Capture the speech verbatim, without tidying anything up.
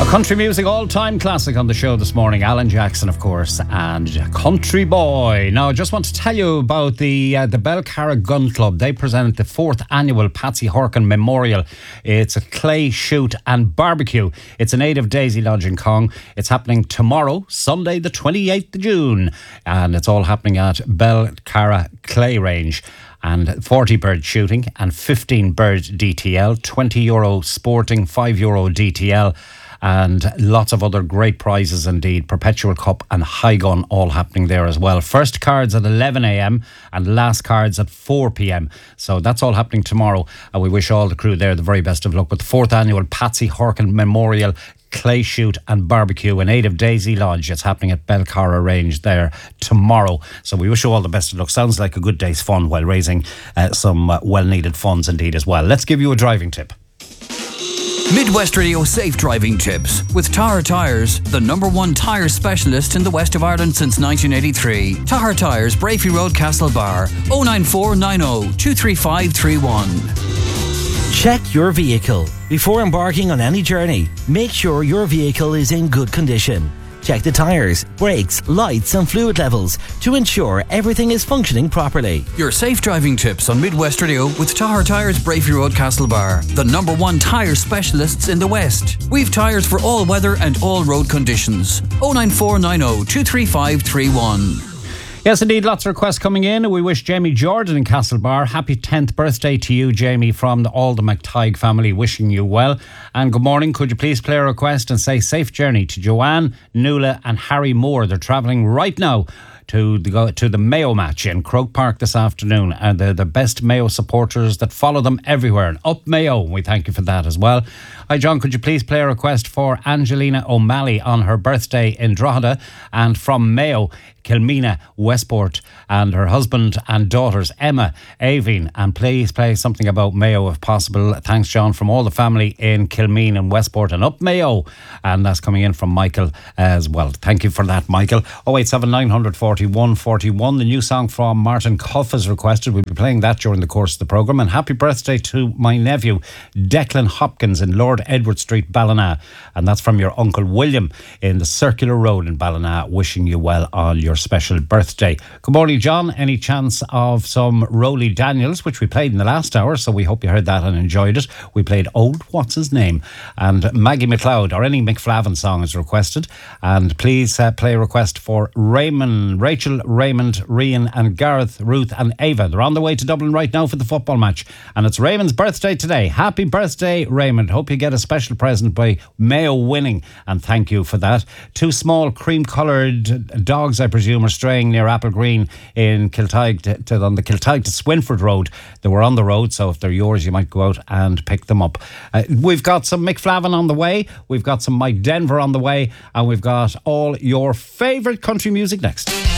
Country music all-time classic on the show this morning. Alan Jackson, of course, and Country Boy. Now, I just want to tell you about the uh, the Belcarra Gun Club. They present the fourth annual Patsy Horkin Memorial. It's a clay shoot and barbecue. It's a native Daisy Lodge in Cong. It's happening tomorrow, Sunday the twenty-eighth of June. And it's all happening at Belcarra Clay Range. And forty bird shooting and fifteen bird D T L, twenty euro sporting, five euro D T L. And lots of other great prizes indeed. Perpetual Cup and High Gun all happening there as well. First cards at eleven a.m. and last cards at four p.m. So that's all happening tomorrow. And we wish all the crew there the very best of luck with the fourth annual Patsy Horkin Memorial Clay Shoot and Barbecue in native Daisy Lodge. It's happening at Belcarra Range there tomorrow. So we wish you all the best of luck. Sounds like a good day's fun while raising uh, some uh, well-needed funds indeed as well. Let's give you a driving tip. Midwest Radio Safe Driving Tips with Tahar Tyres, the number one tyre specialist in the west of Ireland since nineteen eighty-three. Tahar Tyres, Brafey Road, Castlebar, oh nine four nine oh two three five three one. Check your vehicle. Before embarking on any journey, make sure your vehicle is in good condition. Check the tyres, brakes, lights and fluid levels to ensure everything is functioning properly. Your safe driving tips on Midwest Radio with Tahar Tyres, Brafey Road, Castlebar, the number one tyre specialists in the West. We've tyres for all weather and all road conditions. oh nine four nine oh two three five three one. Yes, indeed, lots of requests coming in. We wish Jamie Jordan in Castlebar happy tenth birthday to you, Jamie, from the, all the McTighe family, wishing you well. And good morning. Could you please play a request and say safe journey to Joanne, Nuala and Harry Moore. They're travelling right now to the to the Mayo match in Croke Park this afternoon, and they're the best Mayo supporters that follow them everywhere. And up Mayo, we thank you for that as well. Hi John, could you please play a request for Angelina O'Malley on her birthday in Drogheda, and from Mayo, Kilmina Westport, and her husband and daughters Emma, Aveen, and please play something about Mayo if possible. Thanks John, from all the family in Kilmeen and Westport and up Mayo. And that's coming in from Michael as well. Thank you for that, Michael. oh eight seven nine four one four one. The new song from Martin Cuff is requested. We'll be playing that during the course of the programme. And happy birthday to my nephew Declan Hopkins in Lord Edward Street, Ballina. And that's from your Uncle William in the Circular Road in Ballina, wishing you well on your special birthday. Good morning, John. Any chance of some Rolly Daniels, which we played in the last hour, so we hope you heard that and enjoyed it. We played Old What's His Name, and Maggie McLeod or any McFlavin song is requested. And please uh, play a request for Raymond, Rachel, Raymond, Rian and Gareth, Ruth and Ava. They're on the way to Dublin right now for the football match, and it's Raymond's birthday today. Happy birthday, Raymond. Hope you get a special present by Mayo winning, and thank you for that. Two small cream coloured dogs, I presume, are straying near Apple Green in Kiltyke to, to, on the Kiltyke to Swinford Road. They were on the road, so if they're yours you might go out and pick them up. Uh, we've got some Mick Flavin on the way, we've got some Mike Denver on the way, and we've got all your favourite country music next.